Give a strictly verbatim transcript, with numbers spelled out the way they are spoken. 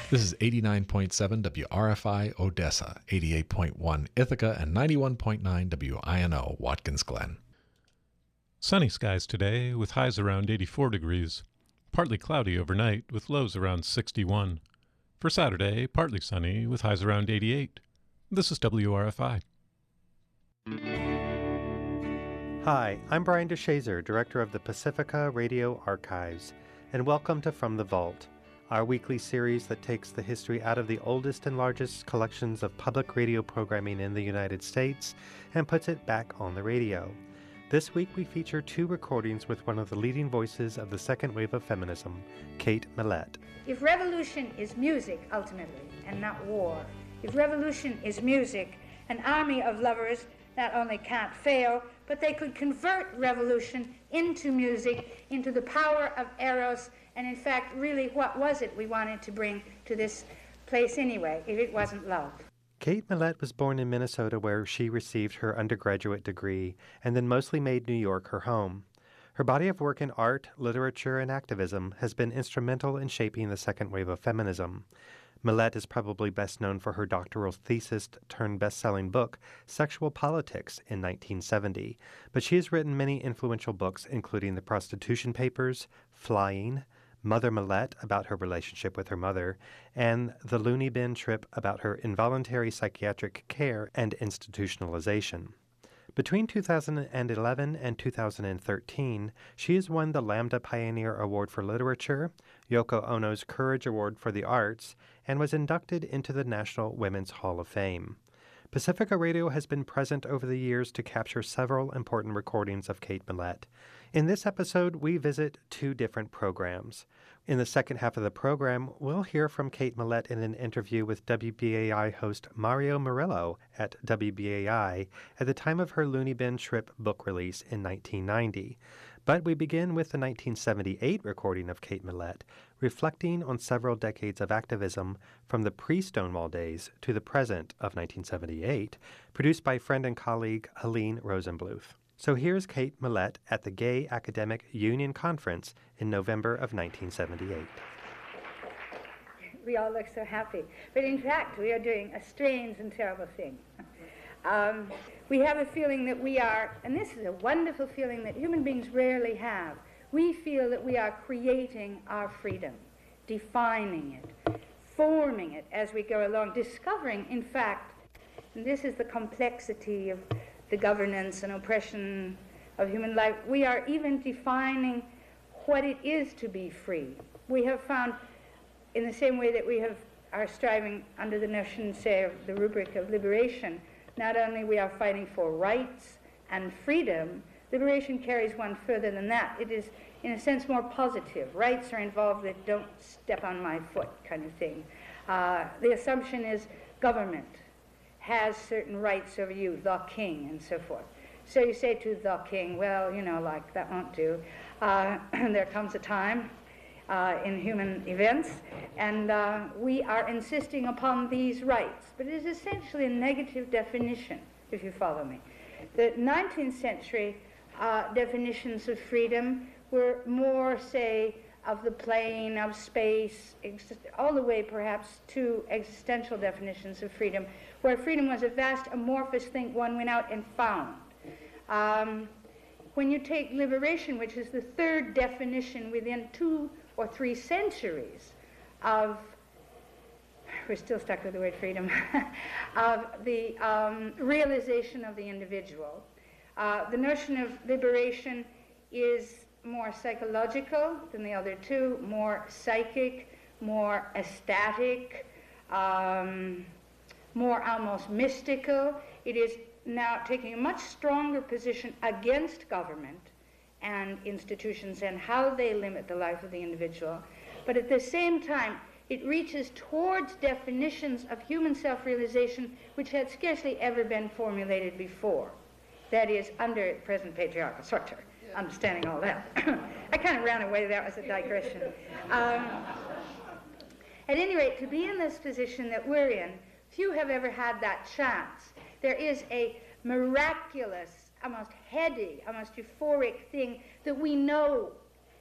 This is eighty-nine point seven W R F I Odessa, eighty-eight point one Ithaca, and ninety-one point nine W I N O Watkins Glen. Sunny skies today with highs around eighty-four degrees. Partly cloudy overnight with lows around sixty-one. For Saturday, partly sunny with highs around eighty-eight. This is W R F I. Hi, I'm Brian DeShazer, Director of the Pacifica Radio Archives, and welcome to From the Vault, our weekly series that takes the history out of the oldest and largest collections of public radio programming in the United States and puts it back on the radio. This week we feature two recordings with one of the leading voices of the second wave of feminism, Kate Millett. If revolution is music, ultimately, and not war, if revolution is music, an army of lovers not only can't fail, but they could convert revolution into music, into the power of Eros, and in fact, really, what was it we wanted to bring to this place anyway, if it wasn't love? Kate Millett was born in Minnesota, where she received her undergraduate degree, and then mostly made New York her home. Her body of work in art, literature, and activism has been instrumental in shaping the second wave of feminism. Millett is probably best known for her doctoral thesis turned best-selling book, Sexual Politics, in nineteen seventy, but she has written many influential books, including The Prostitution Papers, Flying, Mother Millett, about her relationship with her mother, and The Looney Bin Trip, about her involuntary psychiatric care and institutionalization. Between two thousand eleven and two thousand thirteen, she has won the Lambda Pioneer Award for Literature, Yoko Ono's Courage Award for the Arts, and was inducted into the National Women's Hall of Fame. Pacifica Radio has been present over the years to capture several important recordings of Kate Millett. In this episode, we visit two different programs. In the second half of the program, we'll hear from Kate Millett in an interview with W B A I host Mario Murillo at W B A I at the time of her Looney Bin Trip book release in nineteen ninety. But we begin with the nineteen seventy-eight recording of Kate Millett, reflecting on several decades of activism from the pre-Stonewall days to the present of nineteen seventy-eight, produced by friend and colleague Helene Rosenbluth. So here's Kate Millett at the Gay Academic Union Conference in November of nineteen seventy-eight. We all look so happy. But in fact, we are doing a strange and terrible thing. Um, we have a feeling that we are, and this is a wonderful feeling that human beings rarely have, we feel that we are creating our freedom, defining it, forming it as we go along, discovering, in fact, and this is the complexity of the governance and oppression of human life, we are even defining what it is to be free. We have found, in the same way that we have are striving under the notion, say, of the rubric of liberation, not only we are fighting for rights and freedom, liberation carries one further than that. It is, in a sense, more positive. Rights are involved with don't step on my foot kind of thing. Uh, the assumption is government has certain rights over you, the king, and so forth. So you say to the king, well, you know, like, that won't do. Uh, there comes a time uh, in human events, and uh, we are insisting upon these rights. But it is essentially a negative definition, if you follow me. The nineteenth century uh, definitions of freedom were more, say, of the plane, of space, all the way perhaps to existential definitions of freedom, where freedom was a vast amorphous thing one went out and found. Um, when you take liberation, which is the third definition within two or three centuries of, we're still stuck with the word freedom, of the um, realization of the individual, uh, the notion of liberation is more psychological than the other two, more psychic, more ecstatic, um, more almost mystical. It is now taking a much stronger position against government and institutions and how they limit the life of the individual. But at the same time, it reaches towards definitions of human self-realization which had scarcely ever been formulated before. That is, under present patriarchal structure. Understanding all that. I kind of ran away, that was a digression. Um, at any rate, to be in this position that we're in, few have ever had that chance. There is a miraculous, almost heady, almost euphoric thing that we know